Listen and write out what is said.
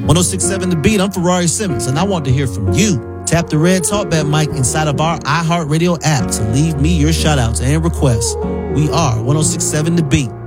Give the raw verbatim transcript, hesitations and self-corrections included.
ten sixty-seven The Beat, I'm Ferrari Simmons, and I want to hear from you. Tap the red talkback mic inside of our iHeartRadio app to leave me your shout-outs and requests. We are ten sixty-seven The Beat.